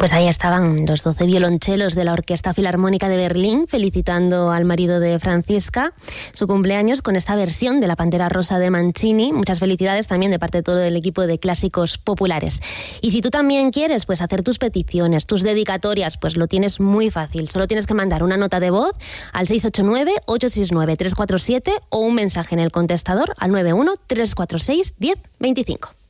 Pues ahí estaban los 12 violonchelos de la Orquesta Filarmónica de Berlín felicitando al marido de Francisca, su cumpleaños, con esta versión de La Pantera Rosa de Mancini. Muchas felicidades también de parte de todo el equipo de Clásicos Populares. Y si tú también quieres pues hacer tus peticiones, tus dedicatorias, pues lo tienes muy fácil. Solo tienes que mandar una nota de voz al 689-869-347 o un mensaje en el contestador al 91-346-1025.